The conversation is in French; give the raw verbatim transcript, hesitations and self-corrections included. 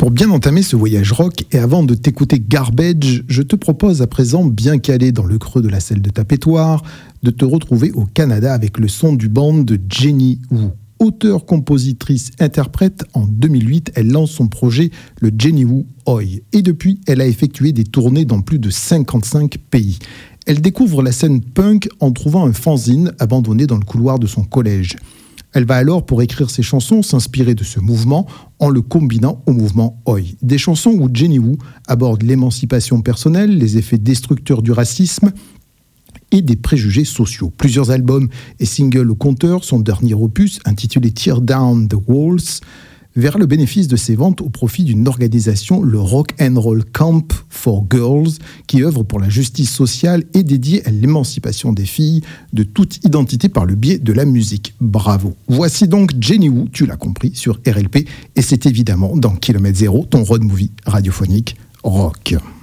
Pour bien entamer ce voyage rock, et avant de t'écouter Garbage, je te propose à présent, bien calé dans le creux de la selle de ta pétoire, de te retrouver au Canada avec le son du band de Jenny Wu. Auteure, compositrice, interprète, en deux mille huit, elle lance son projet, le Jenny Wu Oi. Et depuis, elle a effectué des tournées dans plus de cinquante-cinq pays. Elle découvre la scène punk en trouvant un fanzine abandonné dans le couloir de son collège. Elle va alors, pour écrire ses chansons, s'inspirer de ce mouvement en le combinant au mouvement Oi. Des chansons où Jenny Wu aborde l'émancipation personnelle, les effets destructeurs du racisme et des préjugés sociaux. Plusieurs albums et singles au compteur, son dernier opus, intitulé Tear Down the Walls, verra le bénéfice de ses ventes au profit d'une organisation, le Rock and Roll Camp for Girls, qui œuvre pour la justice sociale et dédiée à l'émancipation des filles de toute identité par le biais de la musique. Bravo. Voici donc Jenny Wu, tu l'as compris, sur R L P, et c'est évidemment dans Kilomètre Zéro, ton road movie radiophonique rock.